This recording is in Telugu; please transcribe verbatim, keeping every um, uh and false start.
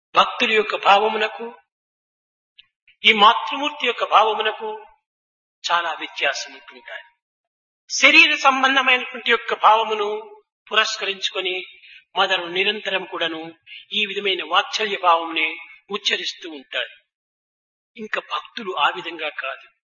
భక్తుల యొక్క భావమునకు ఈ మాతృమూర్తి యొక్క భావమునకు చాలా వ్యత్యాసం ఉంటుంటాయి. శరీర సంబంధమైనటువంటి యొక్క భావమును పురస్కరించుకొని మదరు నిరంతరం కూడాను ఈ విధమైన వాత్సల్య భావమునే ఉచ్చరిస్తూ ఉంటారు. ఇంకా భక్తులు ఆ విధంగా కాదు.